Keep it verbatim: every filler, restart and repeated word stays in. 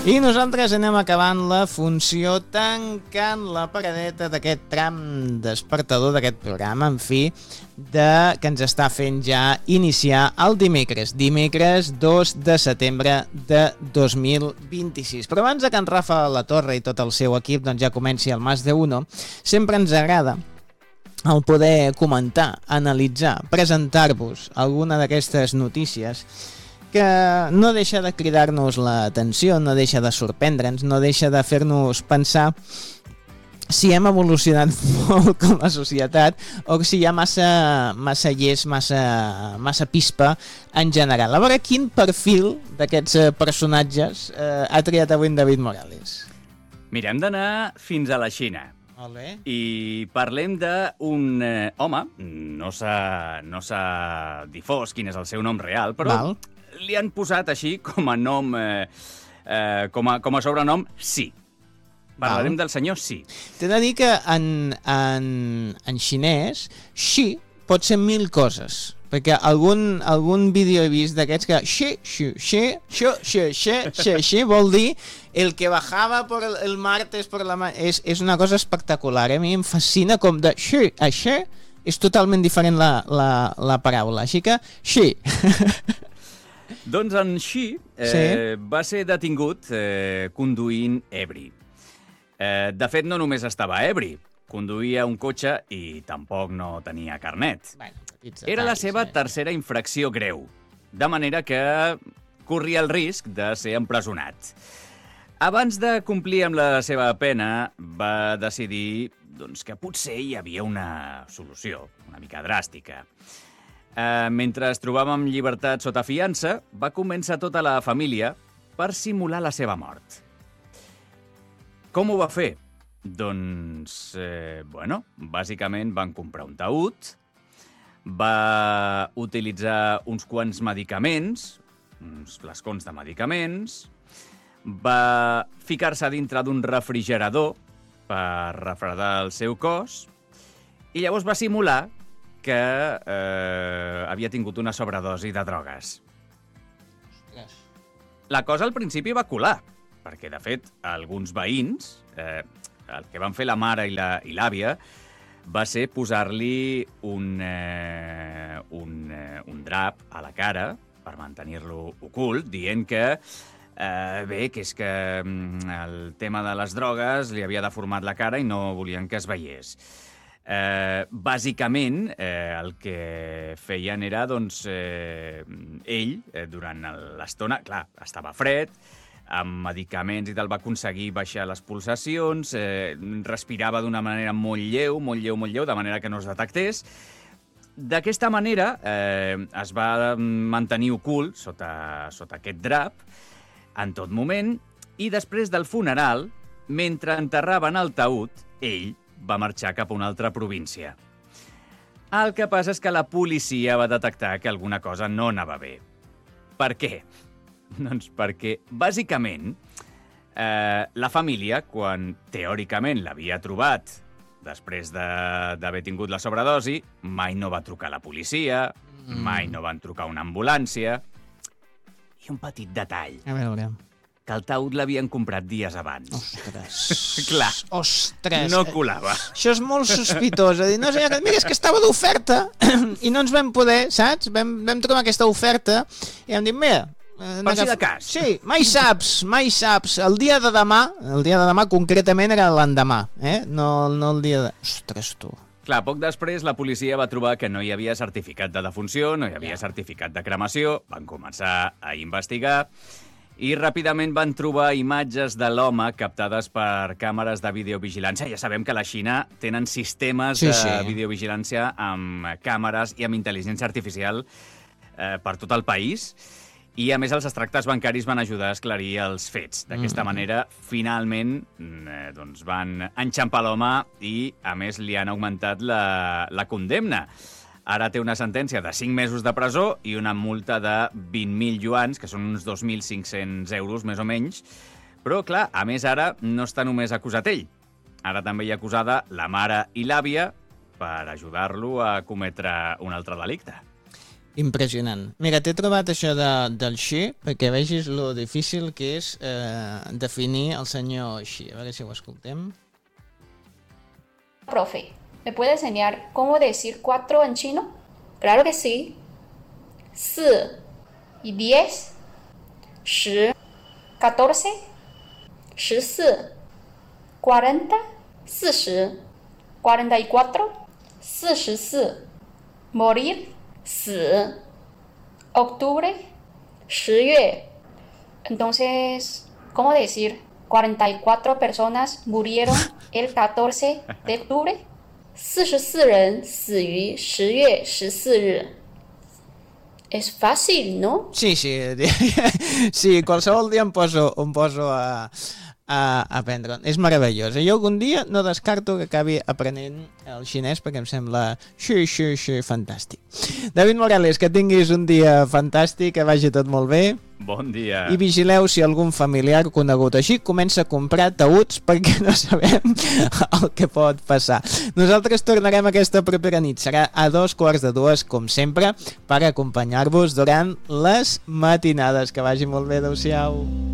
I nosaltres anem acabant la funció tancant la paradeta d'aquest tram despertador d'aquest programa, en fi, de, que ens està fent ja iniciar el dimecres, dimecres dos de setembre de dos mil vint-i-sis. Però abans de que en Rafa La Torre i tot el seu equip doncs, ja comenci el Más de Uno, sempre ens agrada el poder comentar, analitzar, presentar-vos alguna d'aquestes notícies que no deixa de cridar-nos l'atenció, no deixa de sorprendre'ns, no deixa de fer-nos pensar si hem evolucionat molt com a societat o si hi ha massa, massa llest, massa, massa pispa en general. A veure quin perfil d'aquests personatges eh, ha triat avui en David Morales. Mira, hem d'anar fins a la Xina. Molt bé. I parlem d'un eh, home, no s'ha no s'ha difós quin és el seu nom real, però Val. li han posat així com a nom, eh, eh, com, a, com a sobrenom, Sí. Parlarem Val. del senyor Sí. T'he de dir que en, en, en xinès, Xi pot ser mil coses. Perquè algun, algun vídeo he vist d'aquests que Xi, Xi, Xi, Xi, Xi, Xi, Xi, Xi, vol dir el que bajava por el, el martes por la mañana. És, és una cosa espectacular, eh? A mi em fascina com de Xi a Xi és totalment diferent la, la, la paraula. Així que Xi. Doncs en Xi eh, Sí. va ser detingut eh, conduint ebri. Eh, de fet, no només estava ebri, conduïa un cotxe i tampoc no tenia carnet. Bueno, Era la seva tercera infracció greu, de manera que corria el risc de ser empresonat. Abans de complir amb la seva pena, va decidir doncs, que potser hi havia una solució, una mica dràstica. Eh, mentre es trobava en llibertat sota fiança, va convèncer tota la família per simular la seva mort. Com ho va fer? Doncs, eh, bueno, bàsicament van comprar un taüt, va utilitzar uns quants medicaments, uns flascons de medicaments, va ficar-se dintre d'un refrigerador per refredar el seu cos i llavors va simular que eh, havia tingut una sobredosi de drogues. La cosa al principi va colar, perquè, de fet, alguns veïns, eh, el que van fer la mare i la, i l'àvia, va ser posar-li un, eh, un, eh, un drap a la cara per mantenir-lo ocult, dient que, eh, bé, que és que mm, el tema de les drogues li havia deformat la cara i no volien que es veiés. Eh, bàsicament, eh, el que feien era, doncs, eh, ell, eh, durant l'estona, clar, estava fred, amb medicaments i tal, va aconseguir baixar les pulsacions, eh, respirava d'una manera molt lleu, molt lleu, molt lleu, de manera que no es detectés. D'aquesta manera eh, es va mantenir ocult sota, sota aquest drap en tot moment i després del funeral, mentre enterraven el taüt, ell va marxar cap a una altra província. El que passa és que la policia va detectar que alguna cosa no anava bé. Per què? Doncs perquè, bàsicament, eh, la família, quan teòricament l'havia trobat després d'haver de, tingut la sobredosi, mai no va trucar a la policia, mm. mai no van trucar a una ambulància. I un petit detall. A veure. Que el taüt l'havien comprat dies abans. Ostres. Clar. Ostres. No colava. Això és molt sospitós. A dir, no, senyor, mira, és que estava d'oferta i no ens vam poder, saps? Vam, vam trobar aquesta oferta i vam dir, mira... Per si de cas. Sí, mai saps, mai saps. El dia de demà, el dia de demà concretament era l'endemà, eh? No, no el dia de... Ostres, tu. Clar, poc després la policia va trobar que no hi havia certificat de defunció, no hi havia certificat de cremació, van començar a investigar i ràpidament van trobar imatges de l'home captades per càmeres de videovigilància. Ja sabem que a la Xina tenen sistemes sí, de sí. videovigilància amb càmeres i amb intel·ligència artificial eh, per tot el país. I, a més, els extractes bancaris van ajudar a esclarir els fets. D'aquesta mm. manera, finalment, eh, doncs van enxampar l'home i, a més, li han augmentat la, la condemna. Ara té una sentència de cinc mesos de presó i una multa de vint mil yuans, que són uns dos mil cinc-cents euros, més o menys. Però, clar, a més, ara no està només acusat ell. Ara també hi ha acusada la mare i l'àvia per ajudar-lo a cometre un altre delicte. Impressionant. Mira, t'he trobat això de, del Xi perquè vegis lo difícil que és eh, definir el senyor Xi. A veure si ho escoltem. Profe, ¿me puede enseñar cómo decir cuatro en chino? Claro que sí. Si y diez, shi, catorce, shisi, cuarenta, sishi, cuarenta y cuatro, sishisi, morir, si, octubre, shiyue. Entonces, ¿cómo decir? cuarenta y cuatro personas murieron el catorce de octubre. 四十四人死于十月十四日。És fàcil, no? Sí, sí. Sí, qualsevol dia em poso, em poso a, a aprendre. És meravellós. Jo algun dia no descarto que acabi aprenent el xinès perquè em sembla xui, xui, xui, fantàstic. David Morales, que tinguis un dia fantàstic, que vagi tot molt bé. Bon dia. I vigileu si algun familiar conegut així comença a comprar taüts perquè no sabem el que pot passar. Nosaltres tornarem aquesta propera nit. Serà a dos quarts de dues, com sempre, per acompanyar-vos durant les matinades. Que vagi molt bé. Adéu-siau.